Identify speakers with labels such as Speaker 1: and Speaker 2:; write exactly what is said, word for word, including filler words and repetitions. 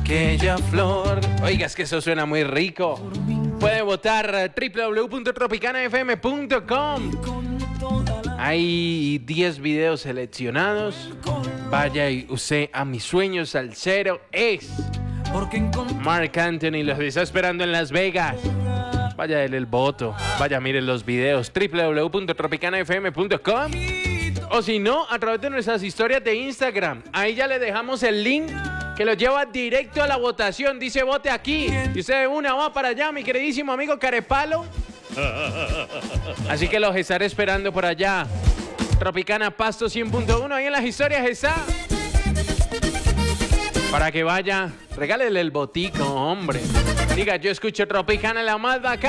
Speaker 1: aquella flor. Oiga, es que eso suena muy rico. Puede votar doble u doble u doble u punto tropicana f m punto com. Hay diez videos seleccionados. Vaya y use a mis sueños salsero. Es Marc Anthony, los está esperando en Las Vegas. Vaya, dele el voto. Vaya, miren los videos. doble u doble u doble u punto tropicana f m punto com. O si no, a través de nuestras historias de Instagram. Ahí ya le dejamos el link que lo lleva directo a la votación. Dice vote aquí. Y usted de una va para allá, mi queridísimo amigo Carepalo. Así que los estaré esperando por allá. Tropicana Pasto cien punto uno. Ahí en las historias está. Para que vaya, regálele el botico, hombre. Diga, yo escucho Tropicana, la más bacana.